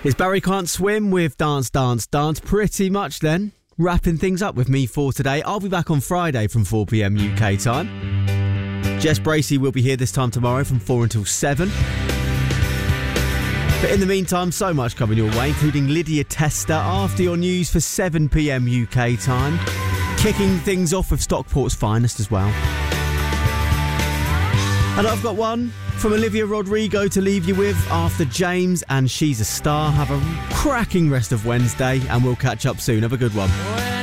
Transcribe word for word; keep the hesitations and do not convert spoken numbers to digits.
It's Barry Can't Swim with Dance, Dance, Dance. Pretty much then wrapping things up with me for today. I'll be back on Friday from four p.m. U K time. Jess Bracey will be here this time tomorrow from four until seven. But in the meantime, so much coming your way, including Lydia Tester after your news for seven p.m. U K time. Kicking things off with Stockport's finest as well. And I've got one from Olivia Rodrigo to leave you with after James and She's a Star. Have a cracking rest of Wednesday and we'll catch up soon. Have a good one.